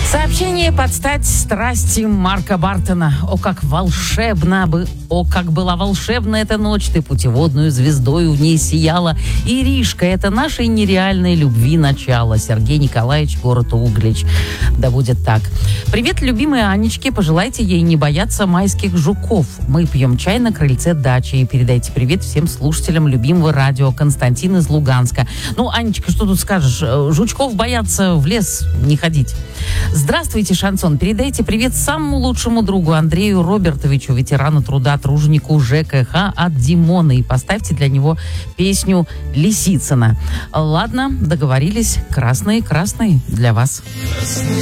Сообщение под стать страсти Марка Бартона. О, как была волшебна эта ночь, ты путеводную звездой в ней сияла. Иришка, это нашей нереальной любви начало. Сергей Николаевич, город Углич. Да будет так. Привет, любимой Анечке, пожелайте ей не бояться майских жуков. Мы пьем чай на крыльце дачи. И передайте привет всем слушателям любимого радио. Константин из Луганска. Ну, Анечка, что тут скажешь? Жучков боятся в лес не ходить. Здравствуйте, Шансон. Передайте привет самому лучшему другу Андрею Робертовичу, ветерану труда, труженику ЖКХ от Димона. И поставьте для него песню Лисицына. Ладно, договорились. Красные для вас.